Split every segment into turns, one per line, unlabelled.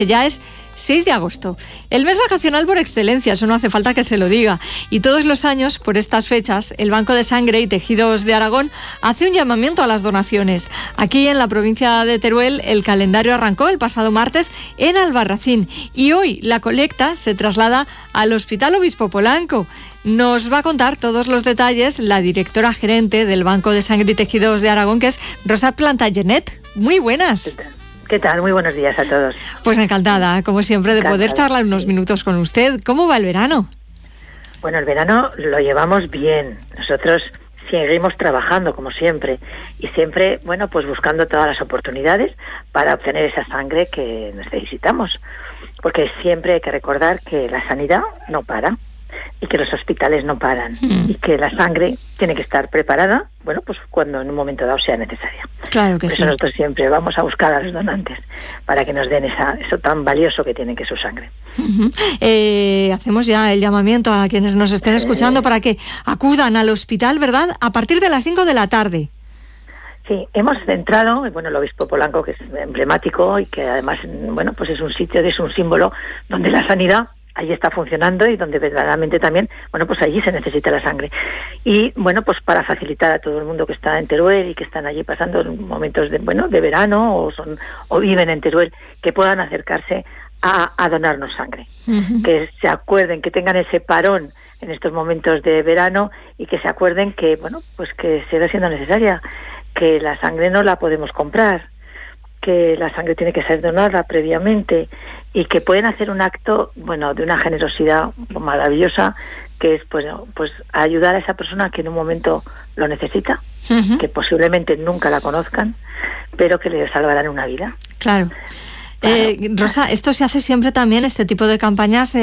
Ya es 6 de agosto, el mes vacacional por excelencia, eso no hace falta que se lo diga. Y todos los años, por estas fechas, el Banco de Sangre y Tejidos de Aragón hace un llamamiento a las donaciones. Aquí en la provincia de Teruel, el calendario arrancó el pasado martes en Albarracín y hoy la colecta se traslada al Hospital Obispo Polanco. Nos va a contar todos los detalles la directora gerente del Banco de Sangre y Tejidos de Aragón, que es Rosa Plantagenet. Muy buenas.
¿Qué tal? Muy buenos días a todos.
Pues encantada, como siempre, de poder charlar unos minutos con usted. ¿Cómo va el verano?
Bueno, el verano lo llevamos bien. Nosotros seguimos trabajando, como siempre. Y siempre, bueno, pues buscando todas las oportunidades para obtener esa sangre que necesitamos. Porque siempre hay que recordar que la sanidad no para y que los hospitales no paran y que la sangre tiene que estar preparada, bueno, pues cuando en un momento dado sea necesaria.
Claro que
Por
sí.
eso nosotros siempre vamos a buscar a los donantes para que nos den eso tan valioso que tienen, que es su sangre.
Hacemos ya el llamamiento a quienes nos estén escuchando para que acudan al hospital, ¿verdad?, a partir de las 5 de la tarde.
Sí, hemos centrado, bueno, el Obispo Polanco, que es emblemático y que además, bueno, pues es un sitio, es un símbolo donde la sanidad allí está funcionando y donde verdaderamente también, bueno, pues allí se necesita la sangre. Y, bueno, pues para facilitar a todo el mundo que está en Teruel y que están allí pasando momentos de verano o viven en Teruel, que puedan acercarse a donarnos sangre. Que se acuerden, que tengan ese parón en estos momentos de verano y que se acuerden que, bueno, pues que sigue siendo necesaria, que la sangre no la podemos comprar, que la sangre tiene que ser donada previamente y que pueden hacer un acto, bueno, de una generosidad maravillosa, que es pues ayudar a esa persona que en un momento lo necesita, que posiblemente nunca la conozcan, pero que le salvarán una vida.
Claro. Rosa, esto se hace siempre también, este tipo de campañas,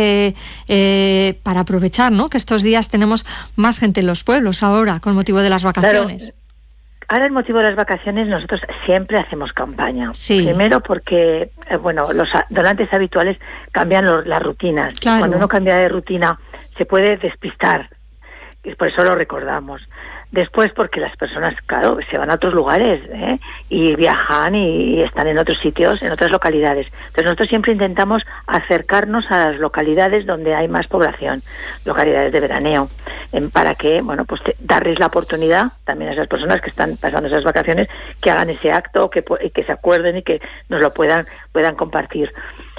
para aprovechar, ¿no?, que estos días tenemos más gente en los pueblos ahora, con motivo de las vacaciones.
Claro. Ahora, el motivo de las vacaciones, nosotros siempre hacemos campaña.
Sí.
Primero porque, bueno, los donantes habituales cambian las rutinas.
Claro.
Cuando uno cambia de rutina, se puede despistar. Y por eso lo recordamos. Después porque las personas, claro, se van a otros lugares, y viajan y están en otros sitios, en otras localidades. Entonces nosotros siempre intentamos acercarnos a las localidades donde hay más población, localidades de veraneo, para que, bueno, pues darles la oportunidad también a esas personas que están pasando esas vacaciones, que hagan ese acto, que se acuerden y que nos lo puedan compartir.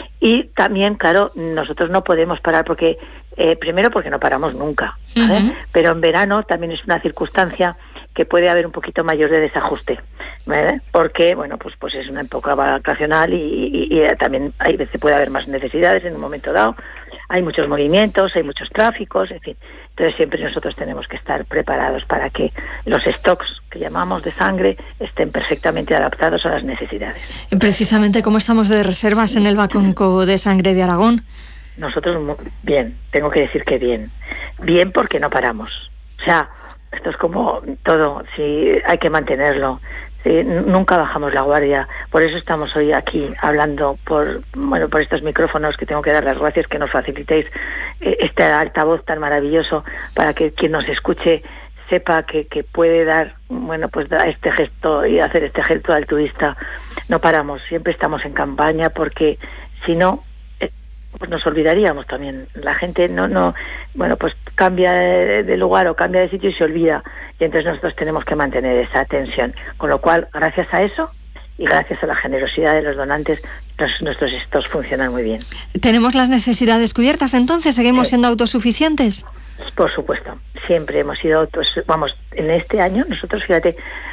Y también, claro, nosotros no podemos parar porque primero porque no paramos nunca, ¿vale? Pero en verano también es una circunstancia que puede haber un poquito mayor de desajuste, ¿vale? Porque, bueno, pues es una época vacacional y también hay veces puede haber más necesidades en un momento dado, hay muchos movimientos, hay muchos tráficos, en fin. Entonces siempre nosotros tenemos que estar preparados para que los stocks que llamamos de sangre estén perfectamente adaptados a las necesidades.
Precisamente, ¿cómo estamos de reservas en el Banco de Sangre de Aragón?
Nosotros bien, tengo que decir que bien. Bien porque no paramos. O sea, esto es como todo, sí, hay que mantenerlo. Sí, nunca bajamos la guardia. Por eso estamos hoy aquí hablando por estos micrófonos, que tengo que dar las gracias que nos facilitéis este altavoz tan maravilloso para que quien nos escuche sepa que puede dar, dar este gesto y hacer este gesto altruista. No paramos, siempre estamos en campaña porque si no, pues nos olvidaríamos también. La gente no cambia de lugar o cambia de sitio y se olvida, y entonces nosotros tenemos que mantener esa atención, con lo cual, gracias a eso y gracias a la generosidad de los donantes, nuestros estos funcionan muy bien.
¿Tenemos las necesidades cubiertas entonces? ¿Seguimos siendo autosuficientes?
Por supuesto, siempre hemos sido en este año nosotros, fíjate,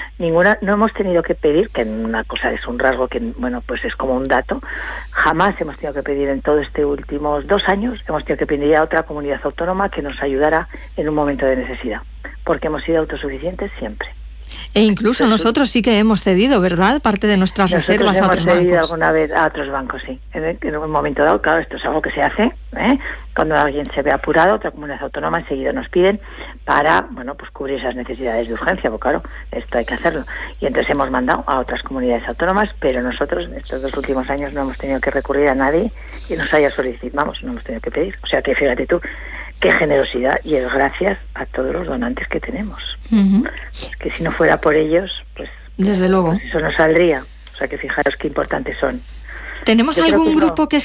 no hemos tenido que pedir, que una cosa es un rasgo que, pues es como un dato, jamás hemos tenido que pedir en todos estos últimos 2 años, hemos tenido que pedir a otra comunidad autónoma que nos ayudara en un momento de necesidad, porque hemos sido autosuficientes siempre.
E incluso nosotros sí que hemos cedido, ¿verdad?, parte de nuestras reservas a otros bancos.
Hemos cedido alguna vez a otros bancos, sí. En un momento dado, claro, esto es algo que se hace, cuando alguien se ve apurado, otra comunidad autónoma enseguida nos piden para, cubrir esas necesidades de urgencia, porque claro, esto hay que hacerlo. Y entonces hemos mandado a otras comunidades autónomas, pero nosotros en estos 2 últimos años no hemos tenido que recurrir a nadie y nos haya solicitado, no hemos tenido que pedir. O sea que fíjate tú, qué generosidad, y es gracias a todos los donantes que tenemos. Que si no fuera por ellos, pues
desde luego,
eso no saldría. O sea que fijaros qué importantes son.
¿Tenemos
Yo creo
algún
que no.
grupo que